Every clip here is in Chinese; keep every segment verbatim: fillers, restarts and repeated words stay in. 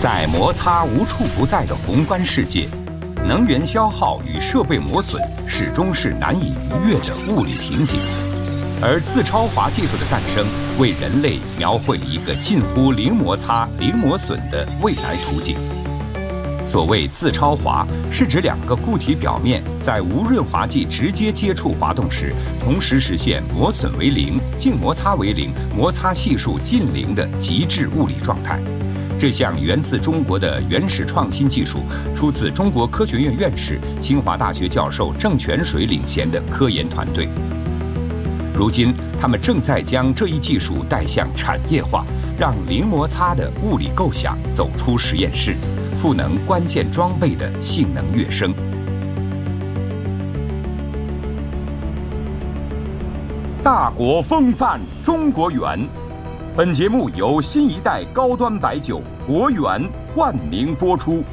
在摩擦无处不在的宏观世界，能源消耗与设备磨损始终是难以逾越的物理瓶颈。而自超滑技术的诞生，为人类描绘了一个近乎零摩擦、零磨损的未来图景。所谓自超滑，是指两个固体表面在无润滑剂直接接触滑动时，同时实现磨损为零、净摩擦为零、摩擦系数近零的极致物理状态。这项源自中国的原始创新技术，出自中国科学院院士、清华大学教授郑泉水领衔的科研团队。如今，他们正在将这一技术带向产业化，让零摩擦的物理构想走出实验室，赋能关键装备的性能跃升。大国风范，中国远。本节目由新一代高端白酒国源冠名播出。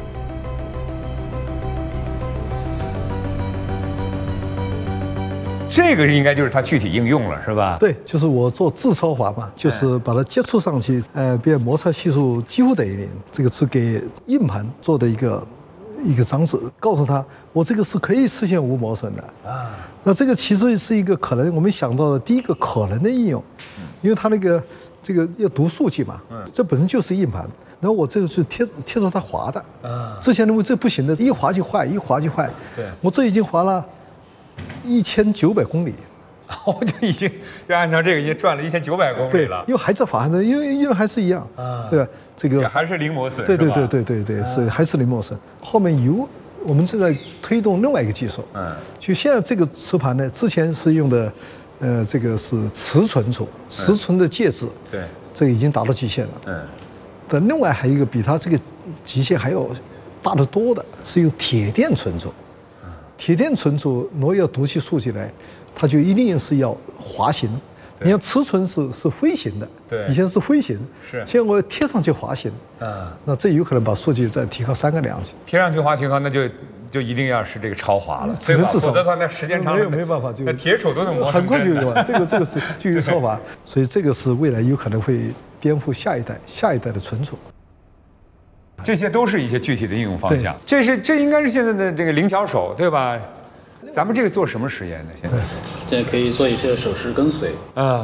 这个应该就是它具体应用了，是吧？ 对，就是我做自超滑嘛，就是把它接触上去，呃，变摩擦系数几乎等于零。这个是给硬盘做的一个一个装置，告诉他我这个是可以实现无磨损的啊。那这个其实是一个可能我们想到的第一个可能的应用，因为它那个这个要读数据嘛，这本身就是硬盘，然后我这个是贴贴着它滑的啊。之前认为这不行的，一滑就坏，一滑就坏。对，我这已经滑了一千九百公里， 我就已经就按照这个已经转了一千九百公里了。 因为还在滑，因为依然还是一样啊，对吧？这个还是零磨损， 对对对对对对，是还是零磨损。后面有我们正在推动另外一个技术，嗯，就现在这个磁盘呢，之前是用的，呃，这个是磁存储，磁存的介质，对，这个已经达到极限了，嗯。但另外还有一个比它这个极限还要大得多的，是用铁电存储。铁电存储，如果要读起数据来，它就一定是要滑行。你像磁存是是飞行的，对，以前是飞行，是，现在我贴上去滑行，嗯，那这有可能把数据再提高三个量级。 贴上去滑行高，那就就一定要是这个超滑了，只能是否则的话，那时间长没有没有办法，就那铁杵都能磨， 很快就有了。这个这个是就有超滑，所以这个是未来有可能会颠覆下一代下一代的存储。 这些都是一些具体的应用方向。这是这应该是现在的这个零巧手，对吧？咱们这个做什么实验呢？现在这可以做一些手势跟随啊。